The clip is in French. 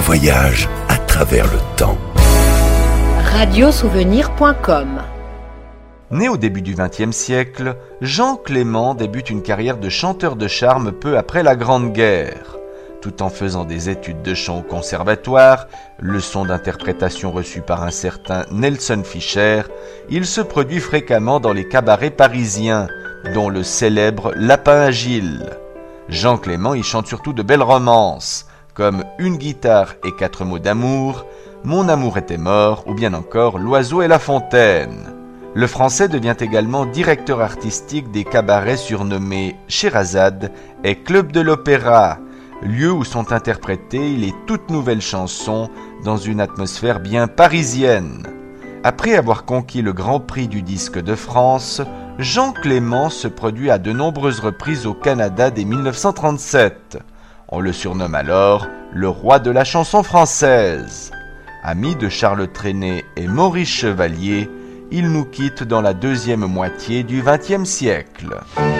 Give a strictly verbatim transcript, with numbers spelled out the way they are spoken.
voyage à travers le temps. radio souvenir point com. Né au début du vingtième siècle, Jean Clément débute une carrière de chanteur de charme peu après la Grande Guerre. Tout en faisant des études de chant au conservatoire, leçons d'interprétation reçues par un certain Nelson Fischer, il se produit fréquemment dans les cabarets parisiens, dont le célèbre Lapin Agile. Jean Clément y chante surtout de belles romances, comme Une guitare et quatre mots d'amour, Mon amour était mort, ou bien encore L'oiseau et la fontaine. Le Français devient également directeur artistique des cabarets surnommés Scheherazade et Club de l'Opéra, lieu où sont interprétées les toutes nouvelles chansons dans une atmosphère bien parisienne. Après avoir conquis le Grand Prix du disque de France, Jean Clément se produit à de nombreuses reprises au Canada dès mille neuf cent trente-sept. On le surnomme alors le roi de la chanson française. Ami de Charles Trenet et Maurice Chevalier, il nous quitte dans la deuxième moitié du vingtième siècle.